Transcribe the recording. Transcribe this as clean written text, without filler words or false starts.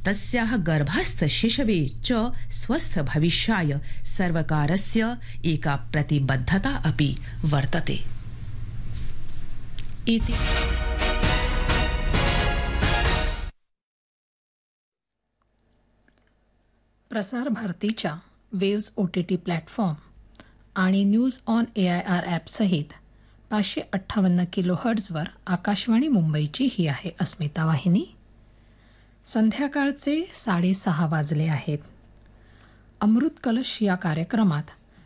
तस्याः गर्भस्थ शिशवे च स्वस्थ भविष्याय सर्वकारस्य एका प्रतिबद्धता अपि वर्तते इति। प्रसार भारतीच्या वेव्स OTT प्लॅटफॉर्म आणि न्यूज ऑन AIR ॲपसहित 558 किलोहर्ट्झवर आकाशवाणी मुंबईची ही आहे अस्मिता वाहिनी। संध्याकाळचे 6:30 वाजले आहेत। अमृत कलश या कार्यक्रमात